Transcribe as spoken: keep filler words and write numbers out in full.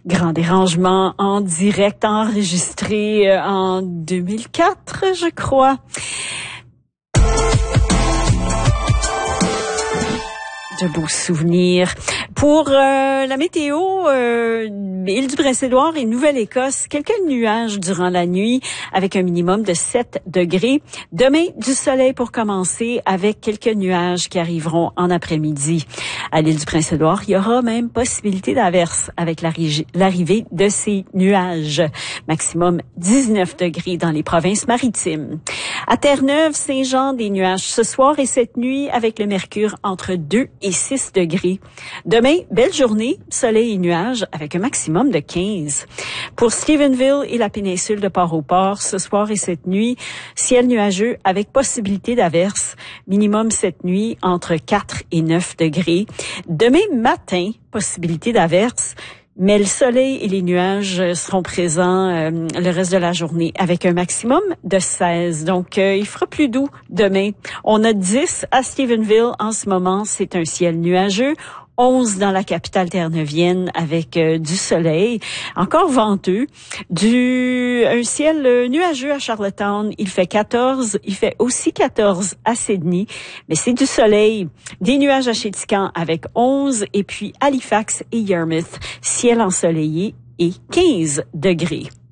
Grand dérangement en direct, enregistré euh, en deux mille quatre, je crois. De beaux souvenirs. Pour euh, la météo, euh, île du Prince-Édouard et Nouvelle-Écosse, quelques nuages durant la nuit avec un minimum de sept degrés. Demain, du soleil pour commencer avec quelques nuages qui arriveront en après-midi. À l'île du Prince-Édouard, il y aura même possibilité d'averse avec l'arrivée de ces nuages. Maximum dix-neuf degrés dans les provinces maritimes. À Terre-Neuve, Saint-Jean, des nuages ce soir et cette nuit avec le mercure entre deux et six degrés. Demain, belle journée, soleil et nuages avec un maximum de quinze. Pour Stephenville et la péninsule de Port-au-Port, ce soir et cette nuit, ciel nuageux avec possibilité d'averse. Minimum cette nuit entre quatre et neuf degrés. Demain matin, possibilité d'averse. Mais le soleil et les nuages seront présents euh, le reste de la journée avec un maximum de seize. Donc, euh, il fera plus doux demain. On a dix à Stephenville en ce moment. C'est un ciel nuageux. onze dans la capitale terre-neuvienne avec euh, du soleil, encore venteux, du un ciel euh, nuageux à Charlottetown, il fait quatorze, il fait aussi quatorze à Sydney, mais c'est du soleil, des nuages à Chéticamp avec onze et puis Halifax et Yarmouth, ciel ensoleillé et quinze degrés.